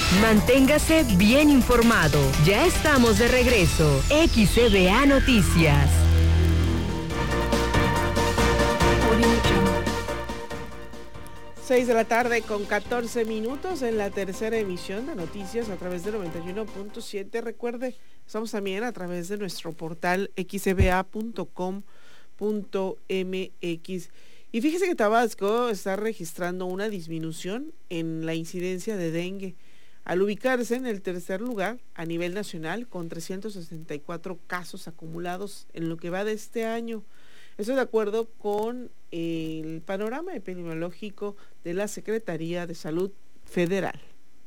Manténgase bien informado. Ya estamos de regreso. XCBA Noticias. 6 de la tarde con 14 minutos en la tercera emisión de noticias a través de 91.7. Recuerde, estamos también a través de nuestro portal xcba.com.mx. Y fíjese que Tabasco está registrando una disminución en la incidencia de dengue, al ubicarse en el tercer lugar a nivel nacional con 364 casos acumulados en lo que va de este año. Eso de acuerdo con el panorama epidemiológico de la Secretaría de Salud Federal.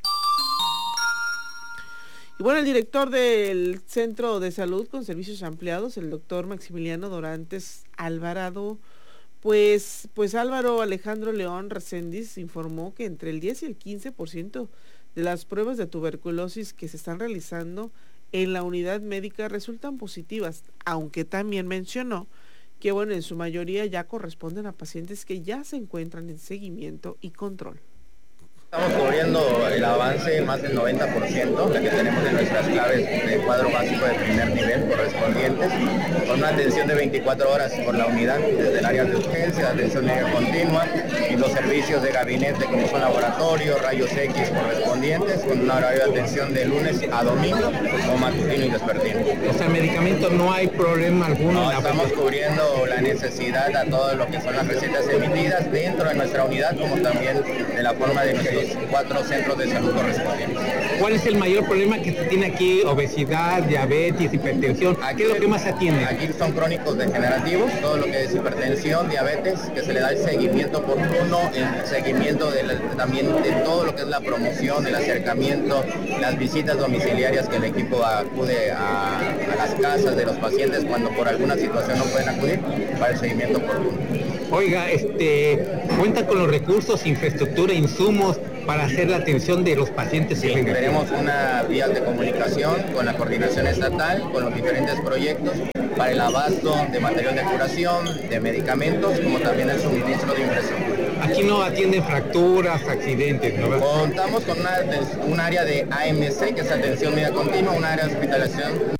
Y bueno, el director del Centro de Salud con Servicios Ampliados, el doctor Maximiliano Dorantes Alvarado, pues Álvaro Alejandro León Recendis informó que entre el 10 y el 15% de las pruebas de tuberculosis que se están realizando en la unidad médica resultan positivas, aunque también mencionó que bueno, en su mayoría ya corresponden a pacientes que ya se encuentran en seguimiento y control. Estamos cubriendo el avance más del 90%, la que tenemos en nuestras claves de cuadro básico de primer nivel correspondientes, con una atención de 24 horas por la unidad, desde el área de urgencia, atención médica continua y los servicios de gabinete como son laboratorio, rayos X correspondientes, con un horario de atención de lunes a domingo o matutino y vespertino. O sea, medicamentos no hay problema alguno. No, estamos cubriendo la necesidad a todo lo que son las recetas emitidas dentro de nuestra unidad, como también de la forma de nuestros 4 centros de salud correspondientes. ¿Cuál es el mayor problema que se tiene aquí? Obesidad, diabetes, hipertensión. ¿Qué es lo que más se atiende? Aquí son crónicos degenerativos, todo lo que es hipertensión, diabetes, que se le da el seguimiento oportuno, el seguimiento también de todo lo que es la promoción, el acercamiento, las visitas domiciliarias que el equipo acude a las casas de los pacientes cuando por alguna situación no pueden acudir para el seguimiento oportuno. Oiga, ¿cuenta con los recursos, infraestructura, insumos para hacer la atención de los pacientes? Sí, tenemos una vía de comunicación con la coordinación estatal, con los diferentes proyectos para el abasto de material de curación, de medicamentos, como también el suministro de infraestructura. Aquí no atienden fracturas, accidentes, ¿no? Contamos con un área de AMC, que es atención médica continua, un área de hospitalización.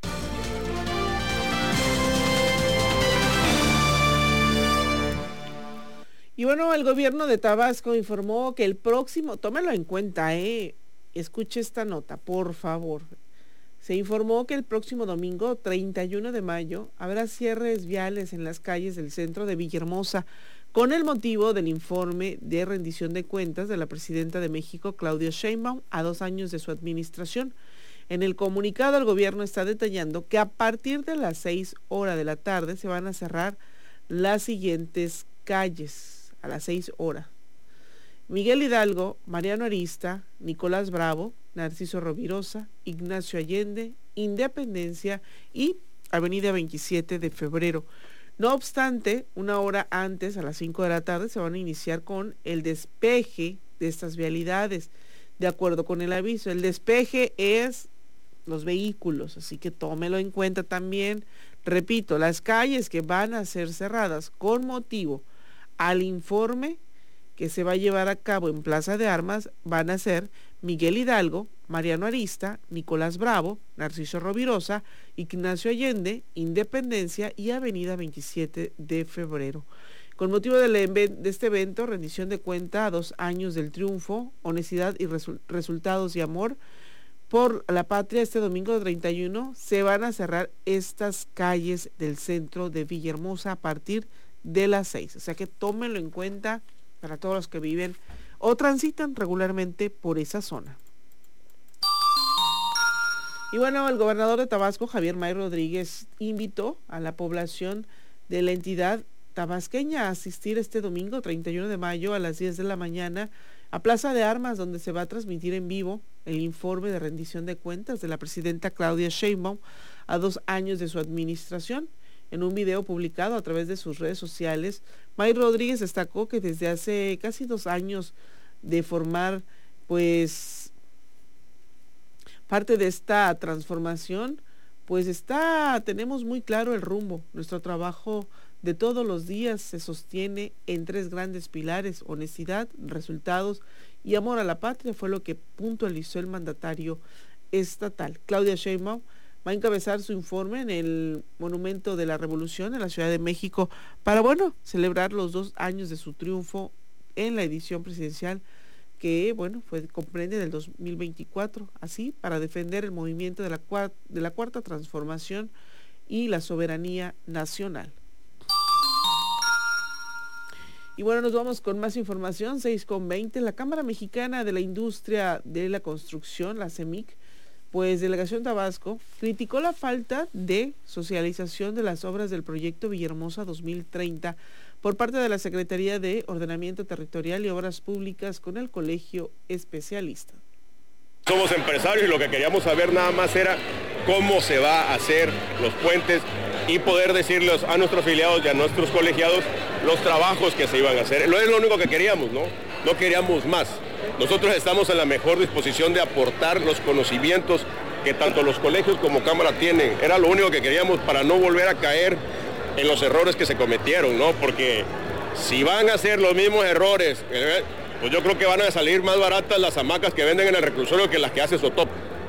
Y bueno, el gobierno de Tabasco informó que el próximo, tómelo en cuenta, escuche esta nota, por favor. Se informó que el próximo domingo, 31 de mayo, habrá cierres viales en las calles del centro de Villahermosa, con el motivo del informe de rendición de cuentas de la presidenta de México, Claudia Sheinbaum, a 2 años de su administración. En el comunicado, el gobierno está detallando que a partir de las 6 horas de la tarde se van a cerrar las siguientes calles. A las 6 horas. Miguel Hidalgo, Mariano Arista, Nicolás Bravo, Narciso Rovirosa, Ignacio Allende, Independencia y Avenida 27 de Febrero. No obstante, 1 hora antes, a las 5 de la tarde, se van a iniciar con el despeje de estas vialidades. De acuerdo con el aviso, el despeje es los vehículos, así que tómelo en cuenta también. Repito, las calles que van a ser cerradas con motivo al informe que se va a llevar a cabo en Plaza de Armas van a ser Miguel Hidalgo, Mariano Arista, Nicolás Bravo, Narciso Rovirosa, Ignacio Allende, Independencia y Avenida 27 de Febrero. Con motivo de este evento, rendición de cuenta a 2 años del triunfo, honestidad y resultados y amor por la patria, este domingo 31 se van a cerrar estas calles del centro de Villahermosa a partir de las 6, o sea que tómenlo en cuenta para todos los que viven o transitan regularmente por esa zona. Y bueno, el gobernador de Tabasco, Javier May Rodríguez, invitó a la población de la entidad tabasqueña a asistir este domingo 31 de mayo a las 10 de la mañana a Plaza de Armas, donde se va a transmitir en vivo el informe de rendición de cuentas de la presidenta Claudia Sheinbaum a 2 años de su administración. En un video publicado a través de sus redes sociales, May Rodríguez destacó que desde hace casi 2 años de formar, pues, parte de esta transformación, pues tenemos muy claro el rumbo. Nuestro trabajo de todos los días se sostiene en 3 grandes pilares: honestidad, resultados y amor a la patria, fue lo que puntualizó el mandatario estatal. Claudia Sheinbaum va a encabezar su informe en el Monumento de la Revolución en la Ciudad de México para, celebrar los 2 años de su triunfo en la edición presidencial que, comprende del 2024, así para defender el movimiento de la cuarta transformación y la soberanía nacional. Y nos vamos con más información, 6:20. La Cámara Mexicana de la Industria de la Construcción, la CEMIC, Delegación Tabasco, criticó la falta de socialización de las obras del proyecto Villahermosa 2030 por parte de la Secretaría de Ordenamiento Territorial y Obras Públicas con el Colegio Especialista. Somos empresarios y lo que queríamos saber nada más era cómo se va a hacer los puentes y poder decirles a nuestros afiliados y a nuestros colegiados los trabajos que se iban a hacer. Es lo único que queríamos, ¿no? No queríamos más. Nosotros estamos en la mejor disposición de aportar los conocimientos que tanto los colegios como Cámara tienen. Era lo único que queríamos para no volver a caer en los errores que se cometieron, ¿no? Porque si van a hacer los mismos errores, pues yo creo que van a salir más baratas las hamacas que venden en el reclusorio que las que hace Sotop.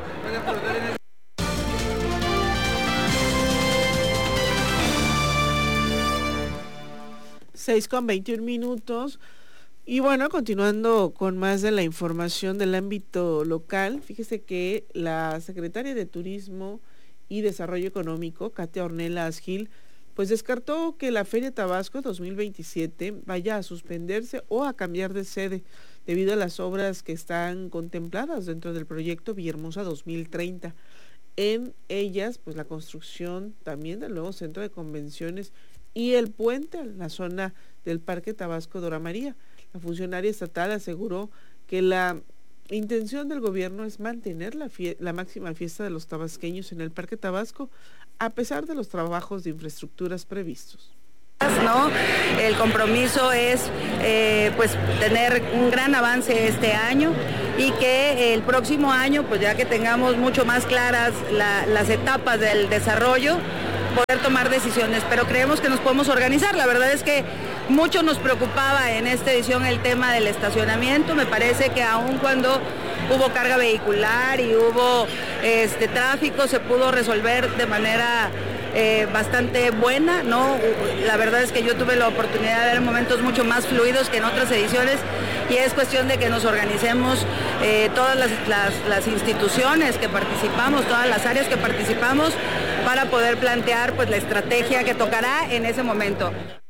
6:21. Y continuando con más de la información del ámbito local, fíjese que la secretaria de Turismo y Desarrollo Económico, Katia Ornelas Gil, descartó que la Feria Tabasco 2027 vaya a suspenderse o a cambiar de sede debido a las obras que están contempladas dentro del proyecto Villahermosa 2030. En ellas, la construcción también del nuevo centro de convenciones y el puente en la zona del Parque Tabasco Dora María. La funcionaria estatal aseguró que la intención del gobierno es mantener la máxima fiesta de los tabasqueños en el Parque Tabasco, a pesar de los trabajos de infraestructuras previstos. ¿No? El compromiso es tener un gran avance este año y que el próximo año, ya que tengamos mucho más claras las etapas del desarrollo, poder tomar decisiones, pero creemos que nos podemos organizar. La verdad es que mucho nos preocupaba en esta edición el tema del estacionamiento. Me parece que aun cuando hubo carga vehicular y hubo tráfico, se pudo resolver de manera bastante buena, ¿no? La verdad es que yo tuve la oportunidad de ver momentos mucho más fluidos que en otras ediciones y es cuestión de que nos organicemos todas las instituciones que participamos, todas las áreas que participamos para poder plantear la estrategia que tocará en ese momento.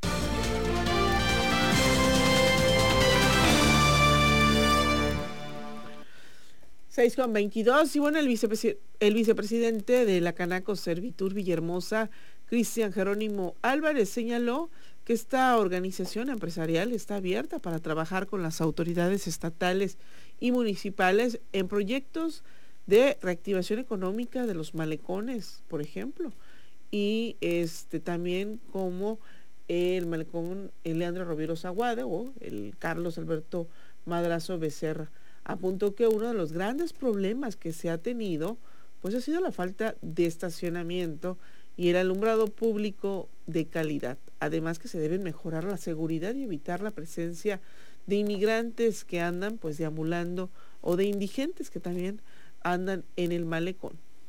Seis con 22 y el vicepresidente de la Canaco Servitur Villahermosa, Cristian Jerónimo Álvarez, señaló que esta organización empresarial está abierta para trabajar con las autoridades estatales y municipales en proyectos de reactivación económica de los malecones, por ejemplo, y también como el malecón Leandro Rovira Zaguade o el Carlos Alberto Madrazo Becerra. Apuntó que uno de los grandes problemas que se ha tenido ha sido la falta de estacionamiento y el alumbrado público de calidad. Además que se debe mejorar la seguridad y evitar la presencia de inmigrantes que andan deambulando o de indigentes que también andan en el malecón.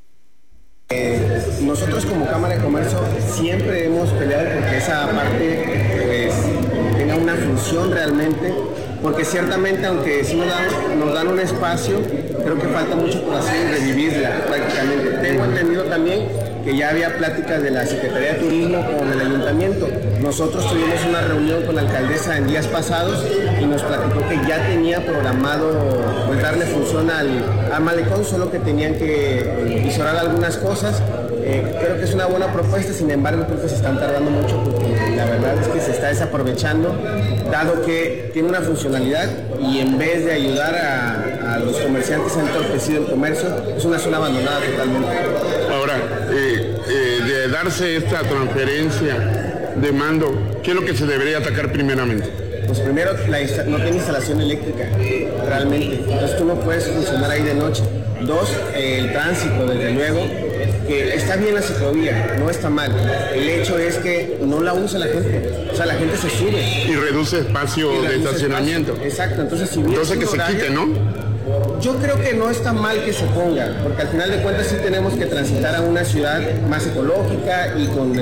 Nosotros como Cámara de Comercio siempre hemos peleado porque esa parte tenga una función realmente, porque ciertamente aunque sí nos dan un espacio, creo que falta mucho por hacer y revivirla prácticamente. Tengo entendido también que ya había pláticas de la Secretaría de Turismo con el Ayuntamiento. Nosotros tuvimos una reunión con la alcaldesa en días pasados y nos platicó que ya tenía programado darle función al malecón, solo que tenían que visorar algunas cosas. Creo que es una buena propuesta, sin embargo creo que se están tardando mucho porque la verdad es que se está desaprovechando, dado que tiene una funcionalidad y en vez de ayudar a los comerciantes han entorpecido el comercio, es una zona abandonada totalmente. Ahora, de darse esta transferencia de mando, ¿qué es lo que se debería atacar primeramente? Pues primero, no tiene instalación eléctrica, realmente. Entonces tú no puedes funcionar ahí de noche. 2, el tránsito, desde luego. que está bien la ciclovía, no está mal. El hecho es que no la usa la gente. O sea, la gente se sube. Y reduce espacio de estacionamiento. Exacto, entonces que se quite, ¿no? Yo creo que no está mal que se ponga, porque al final de cuentas sí tenemos que transitar a una ciudad más ecológica y con...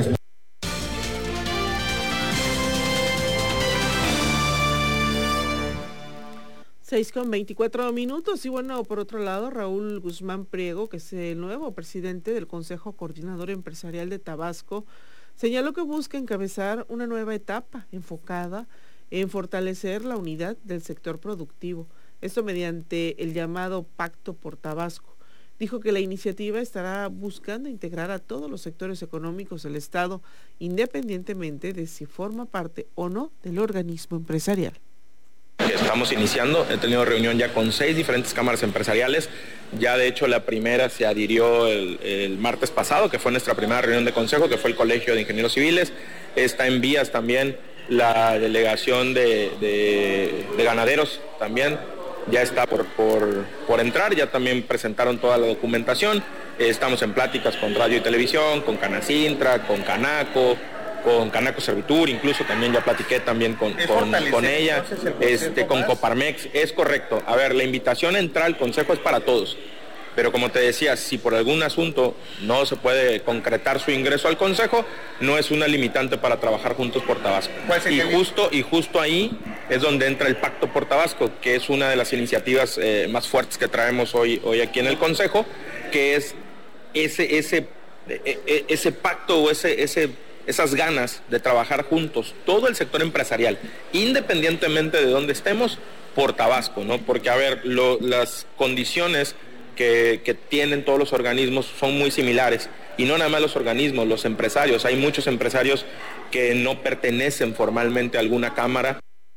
6:24 y bueno, por otro lado, Raúl Guzmán Priego, que es el nuevo presidente del Consejo Coordinador Empresarial de Tabasco, señaló que busca encabezar una nueva etapa enfocada en fortalecer la unidad del sector productivo, esto mediante el llamado Pacto por Tabasco. Dijo que la iniciativa estará buscando integrar a todos los sectores económicos del Estado, independientemente de si forma parte o no del organismo empresarial. Estamos iniciando, he tenido reunión ya con 6 diferentes cámaras empresariales, ya de hecho la primera se adhirió el martes pasado, que fue nuestra primera reunión de consejo, que fue el Colegio de Ingenieros Civiles, está en vías también la delegación de ganaderos también, ya está por entrar, ya también presentaron toda la documentación, estamos en pláticas con Radio y Televisión, con Canacintra, con Canaco Servitur, incluso también ya platiqué también con ella, con Coparmex, es correcto. A ver, la invitación a entrar al consejo es para todos, pero como te decía, si por algún asunto no se puede concretar su ingreso al consejo, no es una limitante para trabajar juntos por Tabasco. Y justo ahí es donde entra el Pacto por Tabasco, que es una de las iniciativas más fuertes que traemos hoy aquí en el consejo, que es ese pacto o esas ganas de trabajar juntos, todo el sector empresarial, independientemente de dónde estemos, por Tabasco, ¿no? Porque, a ver, las condiciones que tienen todos los organismos son muy similares, y no nada más los organismos, los empresarios. Hay muchos empresarios que no pertenecen formalmente a alguna cámara.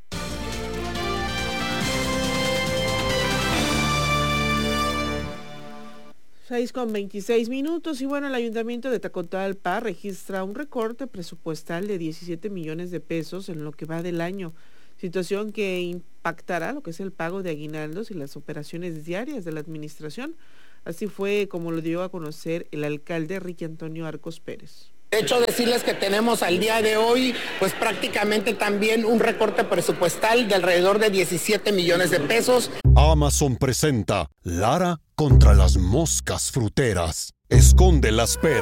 6:26 y bueno, el Ayuntamiento de Tacotalpa registra un recorte presupuestal de 17 millones de pesos en lo que va del año, situación que impactará lo que es el pago de aguinaldos y las operaciones diarias de la administración. Así fue como lo dio a conocer el alcalde Ricky Antonio Arcos Pérez. De hecho, decirles que tenemos al día de hoy, pues prácticamente también un recorte presupuestal de alrededor de 17 millones de pesos. Amazon presenta Lara contra las moscas fruteras. Esconde las peras.